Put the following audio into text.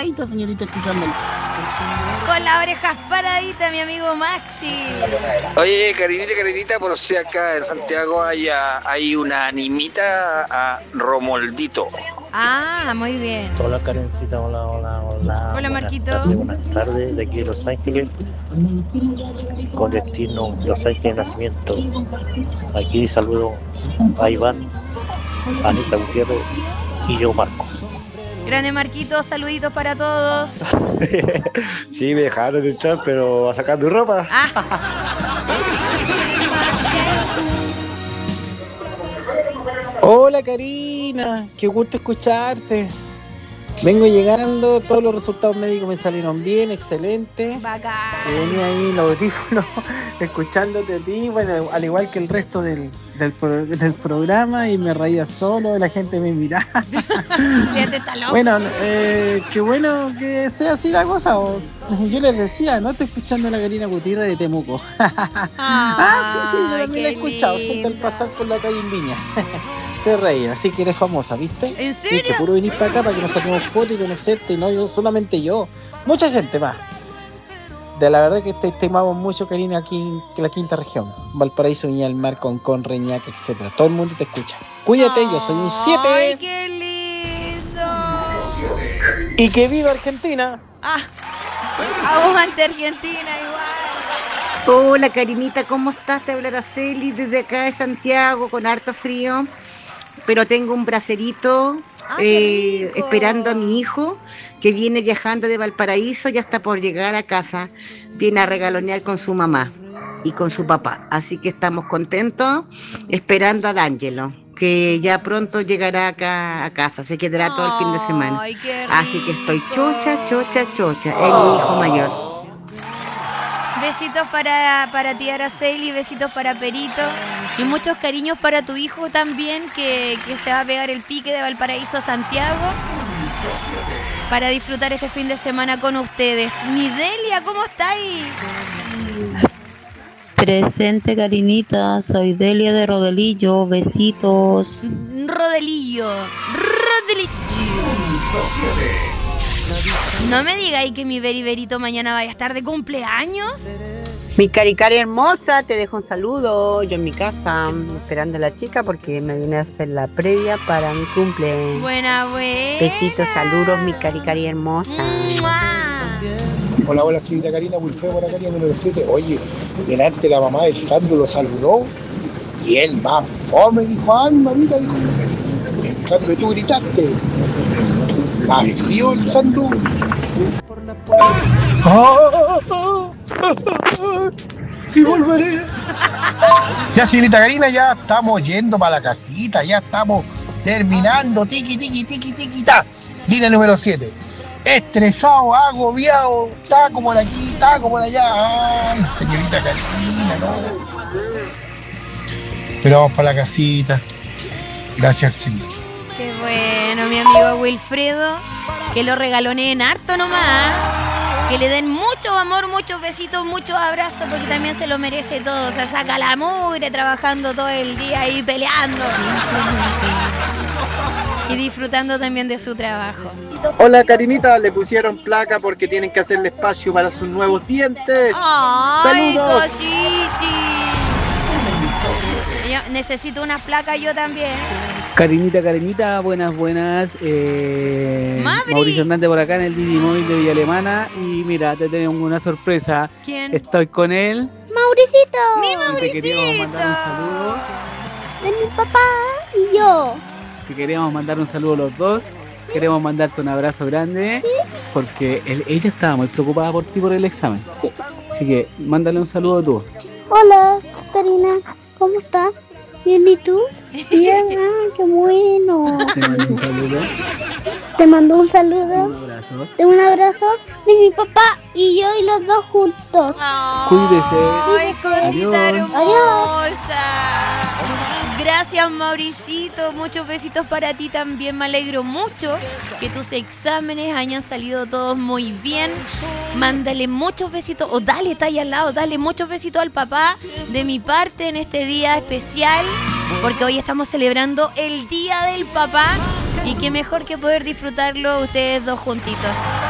paradita, señorita, escuchándolo. Con las orejas paraditas, mi amigo Maxi. Oye, Carinita, por si acá en Santiago hay una animita a Romoldito. Ah, muy bien. Hola Karencita, hola. Hola, Marquito. Buenas tardes, de aquí de Los Ángeles, con destino Los Ángeles Nacimiento. Aquí saludo a Iván, Anita Gutiérrez y yo Marco. Grande Marquito, saluditos para todos. Sí, me dejaron entrar, pero a sacar mi ropa. Hola Karina, qué gusto escucharte. Vengo llegando, todos los resultados médicos me salieron bien, excelente. Bacán. Venía ahí en los audífonos escuchándote a ti, bueno, al igual que el resto del programa, y me reía solo, la gente me miraba. Fíjate, está loco. Bueno, qué bueno que sea así la cosa. Yo les decía, no estoy escuchando a la Karina Gutiérrez de Temuco. Sí, yo también la he escuchado, gente al pasar por la calle en Viña. Se reír, así que eres famosa, ¿viste? ¿En serio? Sí, te puro venir para acá para que nos saquemos fotos y conocerte, y no yo, solamente yo, mucha gente más. De la verdad que te estimamos mucho, Karina, aquí en la quinta región, Valparaíso, Viña del Mar, Concón, Reñaca, etcétera. Todo el mundo te escucha. Cuídate, yo soy un 7. ¡Ay, qué lindo! Y que viva Argentina. Aguante Argentina igual. Hola Karinita, ¿cómo estás? Te habla Araceli desde acá de Santiago con harto frío, pero tengo un bracerito esperando a mi hijo que viene viajando de Valparaíso, ya está por llegar a casa, viene a regalonear con su mamá y con su papá, así que estamos contentos esperando a D'Angelo, que ya pronto llegará acá a casa, se quedará todo el fin de semana. Ay, qué rico. Así que estoy chocha, es mi hijo mayor. Besitos para ti, Araceli, besitos para Perito y muchos cariños para tu hijo también, que se va a pegar el pique de Valparaíso a Santiago para disfrutar este fin de semana con ustedes. Mi Delia, ¿cómo estáis? Presente, Karinita, soy Delia de Rodelillo, besitos. Rodelillo. No me digáis que mi Berito mañana vaya a estar de cumpleaños. Mi Cari hermosa, te dejo un saludo. Yo en mi casa, esperando a la chica porque me viene a hacer la previa para mi cumple. Buena. Besitos, saludos, mi Cari hermosa. ¡Mua! Hola, señorita Karina, Wilfredo por acá, número 7. Oye, delante la mamá del Sandro lo saludó y él más fome dijo, ay, mamita, dijo, en cambio tú gritaste. Más frío el Sandro. Y volveré. Ya, señorita Karina, ya estamos yendo para la casita, ya estamos terminando. Tiki, ta. Línea número 7. Estresado, agobiado, está como por aquí, está como por allá. Ay, señorita Karina, no. Pero vamos para la casita. Gracias al Señor. Qué bueno, mi amigo Wilfredo. Que lo regaloneen harto nomás. Que le den mucho amor, muchos besitos, muchos abrazos, porque también se lo merece todo. Se saca la mugre trabajando todo el día ahí peleando. Y disfrutando también de su trabajo. Hola Karinita, le pusieron placa porque tienen que hacerle espacio para sus nuevos dientes. ¡Ay, ¡Saludos! Cosichi! Yo necesito una placa yo también. Karinita, buenas. Mauricio Hernández por acá en el Didi Móvil de Villa Alemana. Y mira, te tenemos una sorpresa. ¿Quién? Estoy con él. ¡Mauricito! ¡Mi Mauricito! Y te queríamos mandar un saludo. De mi papá y yo. Te queríamos mandar un saludo a los dos. Queremos mandarte un abrazo grande. Porque ella estaba muy preocupada por ti por el examen. Así que mándale un saludo tú. Hola, Karina. ¿Cómo estás? ¿Bien y tú? Bien, qué bueno. Te mando un saludo. Te mando un saludo. Un abrazo. Un abrazo de mi papá y yo y los dos juntos. Cuídese. ¡Ay, cosita Adiós. hermosa! Gracias, Mauricito. Muchos besitos para ti también. Me alegro mucho que tus exámenes hayan salido todos muy bien. Mándale muchos besitos, o dale, está ahí al lado, dale muchos besitos al papá de mi parte en este día especial, porque hoy estamos celebrando el Día del Papá y qué mejor que poder disfrutarlo ustedes dos juntitos.